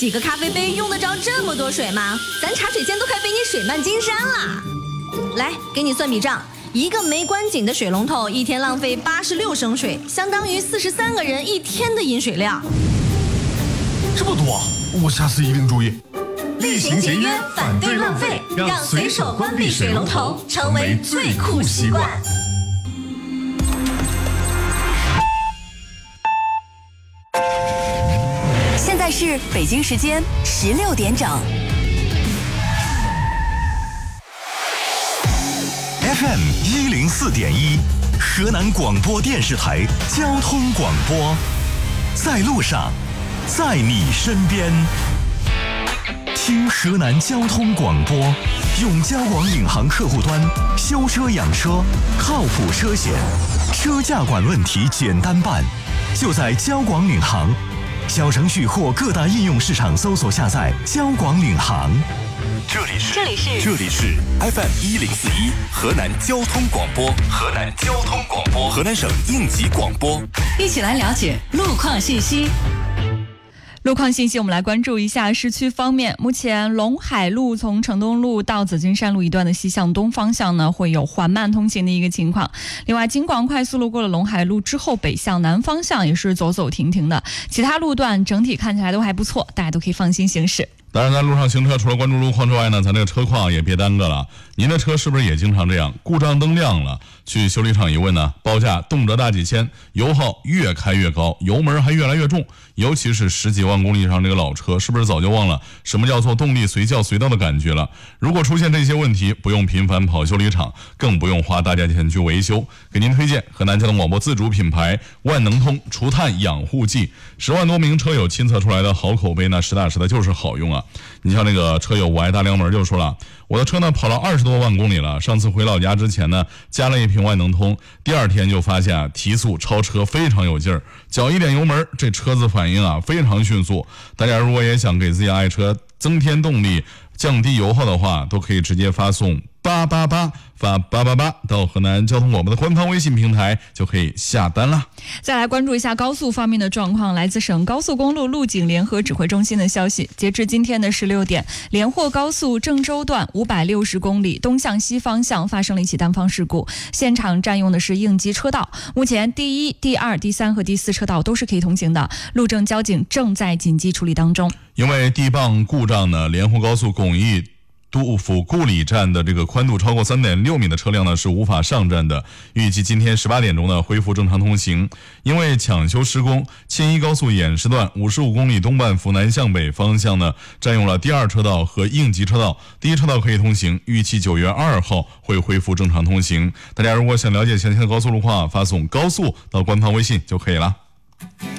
几个咖啡杯用得着这么多水吗？咱茶水间都快被你水漫金山了。来，给你算笔账，一个没关紧的水龙头一天浪费86升水，相当于43个人一天的饮水量。 这么多，我下次一定注意。 厉行节约，反对浪费，让随手关闭水龙头成为最酷习惯。 现在是北京时间16点整。 FM 104.1，河南广播电视台交通广播，在路上，在你身边。听河南交通广播，用交广领航客户端修车养车，靠谱车险，车价管问题简单办，就在交广领航小程序或各大应用市场搜索下载交广领航。这里是 FM 104.1河南交通广播，河南省应急广播。 一起来了解路况信息。 路况信息，我们来关注一下市区方面。目前陇海路从城东路到紫金山路一段的西向东方向呢，会有缓慢通行的一个情况。另外，京广快速路过了陇海路之后，北向南方向也是走走停停的。其他路段整体看起来都还不错，大家都可以放心行驶。 当然，在路上行车，除了关注路况之外呢，咱这个车况也别耽搁了。您的车是不是也经常这样，故障灯亮了，去修理厂一问呢，报价动辄大几千，油耗越开越高，油门还越来越重，尤其是10几万公里以上这个老车，是不是早就忘了什么叫做动力随叫随到的感觉了？如果出现这些问题，不用频繁跑修理厂，更不用花大价钱去维修。给您推荐河南交通广播自主品牌万能通除碳养护剂，10万多名车友亲测出来的好口碑呢，实打实的就是好用啊！你像那个车友我爱大梁门就说了，我的车呢跑了20多万公里了，上次回老家之前呢加了一瓶万能通，第二天就发现啊提速超车非常有劲儿，脚一点油门，这车子反应啊非常迅速。大家如果也想给自己爱车增添动力，降低油耗的话，都可以直接发送888发888到河南交通广播的官方微信平台就可以下单了。 再来关注一下高速方面的状况，来自省高速公路路警联合指挥中心的消息，截至今天的16点，连霍高速郑州段560公里东向西方向发生了一起单方事故，现场占用的是应急车道，目前第1、第2、第3和第4车道都是可以通行的，路政交警正在紧急处理当中。 因为地磅故障呢，连霍高速巩义杜甫故里站的这个宽度超过3.6米的车辆呢是无法上站的，预计今天18点钟呢恢复正常通行。因为抢修施工，迁一高速偃师段55公里东半幅南向北方向呢占用了第2车道和应急车道，第1车道可以通行，预期9月2号会恢复正常通行。大家如果想了解详细的高速路况，发送高速到官方微信就可以了。